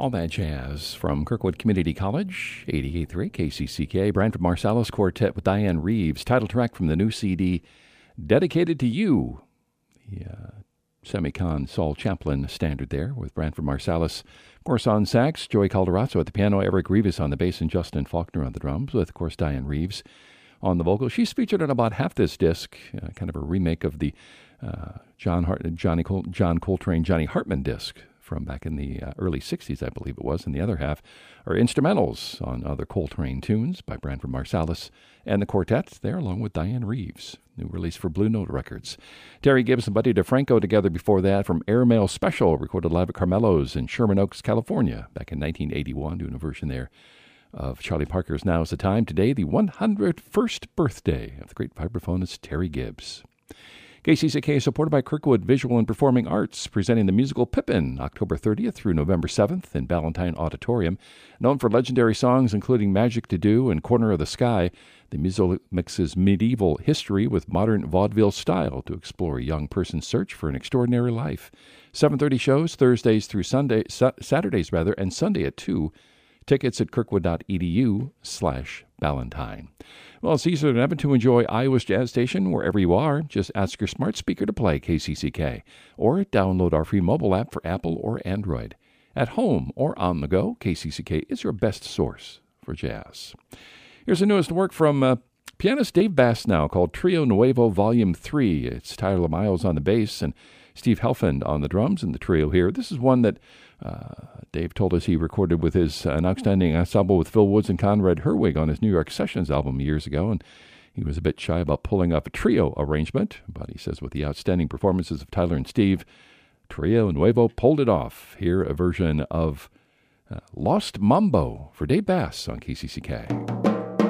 All that jazz from Kirkwood Community College, 88.3 KCCK. Branford Marsalis Quartet with Diane Reeves. Title track from the new CD, Dedicated to You. The Semicon Saul Chaplin standard there with Branford Marsalis, of course, on sax, Joey Calderazzo at the piano, Eric Rivas on the bass, and Justin Faulkner on the drums, with, of course, Diane Reeves on the vocals. She's featured on about half this disc, kind of a remake of the John Coltrane, Johnny Hartman disc from back in the early 60s, I believe it was, and the other half are instrumentals on other Coltrane tunes by Branford Marsalis and the quartet there, along with Diane Reeves. New release for Blue Note Records. Terry Gibbs and Buddy DeFranco together before that from Airmail Special, recorded live at Carmelo's in Sherman Oaks, California, back in 1981, doing a version there of Charlie Parker's Now is the Time. Today, the 101st birthday of the great vibraphonist Terry Gibbs. KCCK is supported by Kirkwood Visual and Performing Arts, presenting the musical Pippin, October 30th through November 7th in Ballantine Auditorium. Known for legendary songs including Magic to Do and Corner of the Sky, the musical mixes medieval history with modern vaudeville style to explore a young person's search for an extraordinary life. 7:30 shows, Thursdays through Saturdays, and Sunday at 2. Tickets at kirkwood.edu/Ballantine. Well, it's easier than ever to enjoy Iowa's Jazz Station wherever you are. Just ask your smart speaker to play KCCK or download our free mobile app for Apple or Android. At home or on the go, KCCK is your best source for jazz. Here's the newest work from pianist Dave Bass now, called Trio Nuevo Volume 3. It's Tyler Miles on the bass and Steve Helfand on the drums in the trio here. This is one that Dave told us he recorded with an outstanding ensemble with Phil Woods and Conrad Herwig on his New York Sessions album years ago, and he was a bit shy about pulling off a trio arrangement, but he says with the outstanding performances of Tyler and Steve, Trio Nuevo pulled it off. Here, a version of Lost Mambo for Dave Bass on KCCK.